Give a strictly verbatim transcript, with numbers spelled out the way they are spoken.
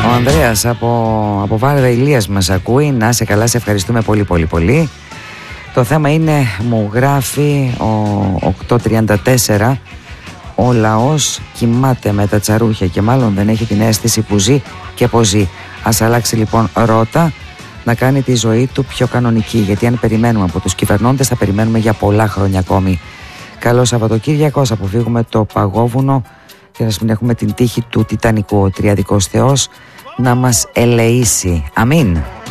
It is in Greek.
Ο Ανδρέας από, από Βάρδα Ηλίας μας ακούει. Να σε καλά, σε ευχαριστούμε πολύ πολύ πολύ. Το θέμα είναι, μου γράφει ο οκτώ τριάντα τέσσερα, ο λαός κοιμάται με τα τσαρούχια και μάλλον δεν έχει την αίσθηση που ζει και πως ζει. Ας αλλάξει λοιπόν ρότα, να κάνει τη ζωή του πιο κανονική, γιατί αν περιμένουμε από τους κυβερνώντες θα περιμένουμε για πολλά χρόνια ακόμη. Καλό Σαββατοκύριακο, ας αποφύγουμε το παγόβουνο και να μην έχουμε την τύχη του Τιτανικού. Ο τριαδικός Θεός να μας ελεήσει. Αμήν.